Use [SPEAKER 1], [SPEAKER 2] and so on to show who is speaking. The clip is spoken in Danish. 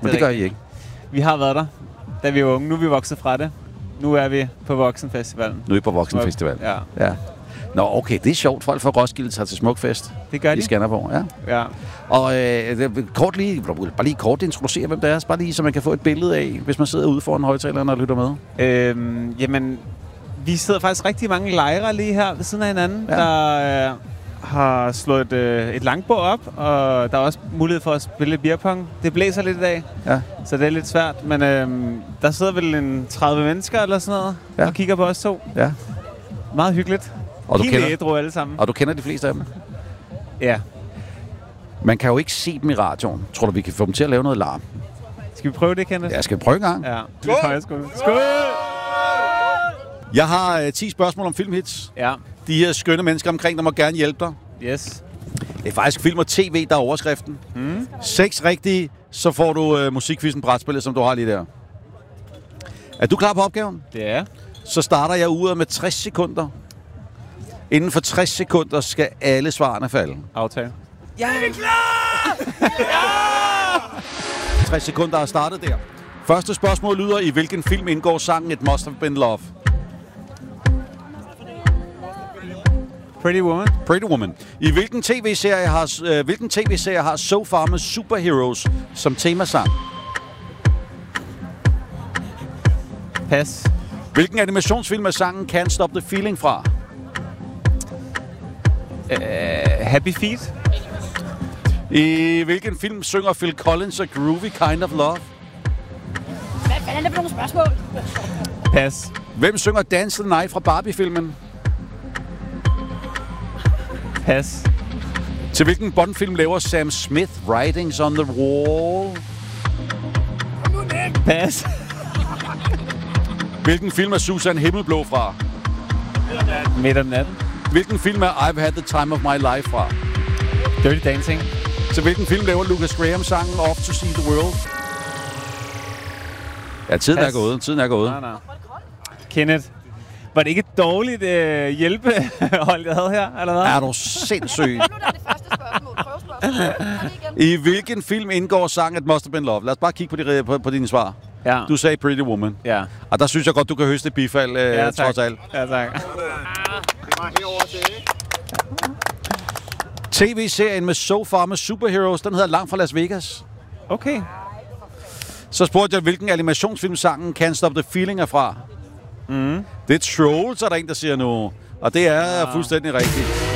[SPEAKER 1] Men det gør I ikke.
[SPEAKER 2] Vi har været der, da vi var unge. Nu er vi vokset fra det. Nu er vi på Voksenfestivalen.
[SPEAKER 1] Nu er I på Voksenfestivalen.
[SPEAKER 2] Ja.
[SPEAKER 1] Nå, okay, det er sjovt. Folk fra Roskilde tager til Smukfest.
[SPEAKER 2] Det gør de.
[SPEAKER 1] I Skanderborg,
[SPEAKER 2] Ja.
[SPEAKER 1] Og bare lige kort introducere, hvem det er. Bare lige, så man kan få et billede af, hvis man sidder ude foran højtalerne og lytter med.
[SPEAKER 2] Jamen, vi sidder faktisk rigtig mange lejre lige her ved siden af hinanden, der har slået et langbord op, og der er også mulighed for at spille beerpong. Det blæser lidt i dag, så det er lidt svært, men der sidder vel en 30 mennesker eller sådan noget, og kigger på os to.
[SPEAKER 1] Ja.
[SPEAKER 2] Meget hyggeligt.
[SPEAKER 1] Og du
[SPEAKER 2] helt ædru alle sammen.
[SPEAKER 1] Og du kender de fleste af dem?
[SPEAKER 2] Ja.
[SPEAKER 1] Man kan jo ikke se dem i radioen. Tror du, vi kan få dem til at lave noget larm?
[SPEAKER 2] Skal vi prøve det, Kenneth?
[SPEAKER 1] Ja, skal vi prøve en gang?
[SPEAKER 2] Ja. Skål!
[SPEAKER 1] Jeg har 10 spørgsmål om filmhits.
[SPEAKER 2] Ja.
[SPEAKER 1] De her skønne mennesker omkring, der må gerne hjælpe dig.
[SPEAKER 2] Yes.
[SPEAKER 1] Det er faktisk film og tv, der er overskriften. 6 rigtige, så får du musikquizzen brætspillet, som du har lige der. Er du klar på opgaven?
[SPEAKER 2] Det er.
[SPEAKER 1] Så starter jeg uret med 60 sekunder. Inden for 60 sekunder skal alle svarene falde.
[SPEAKER 2] Aftale.
[SPEAKER 3] Ja! Er vi klar?
[SPEAKER 1] Ja! 60 sekunder er startet der. Første spørgsmål lyder, i hvilken film indgår sangen It Must Have Been Love?
[SPEAKER 2] Pretty Woman.
[SPEAKER 1] Pretty Woman. I hvilken tv-serie har So Far med Superheroes som temasang?
[SPEAKER 2] Pas.
[SPEAKER 1] Hvilken animationsfilm er sangen Can't Stop the Feeling fra?
[SPEAKER 2] Happy Feet.
[SPEAKER 1] I hvilken film synger Phil Collins A Groovy Kind of Love?
[SPEAKER 3] Hvad fanden er det for nogle spørgsmål?
[SPEAKER 2] Pas.
[SPEAKER 1] Hvem synger Dance the Night fra Barbie-filmen?
[SPEAKER 2] Pas.
[SPEAKER 1] Til hvilken Bond-film laver Sam Smith Writings on the Wall?
[SPEAKER 2] Pas.
[SPEAKER 1] Hvilken film er Susan Himmelblå fra?
[SPEAKER 2] Midt om natten.
[SPEAKER 1] Hvilken film er I've Had the Time of My Life fra?
[SPEAKER 2] Dirty Dancing.
[SPEAKER 1] Til hvilken film laver Lucas Graham sangen Off to See the World? Ja, tiden er gået.
[SPEAKER 2] Nej. Kenneth, var det ikke et dårligt hjælpehold, jeg havde her, eller hvad?
[SPEAKER 1] Er du sindssyg?
[SPEAKER 3] Nu er det første spørgsmål. Prøvespørgsmål.
[SPEAKER 1] I hvilken film indgår sangen It Must Have Been Love? Lad os bare kigge på dine svar.
[SPEAKER 2] Ja.
[SPEAKER 1] Du sagde Pretty Woman.
[SPEAKER 2] Ja.
[SPEAKER 1] Og der synes jeg godt, du kan høste et bifald, trods alt.
[SPEAKER 2] Ja, tak.
[SPEAKER 1] TV-serien med So Far med Superheroes, den hedder Langt fra Las Vegas.
[SPEAKER 2] Okay.
[SPEAKER 1] Så spurgte jeg, hvilken animationsfilm sangen Can't Stop the Feeling er fra. Det er Trolls, er der en, der siger nu. Og det er fuldstændig rigtigt.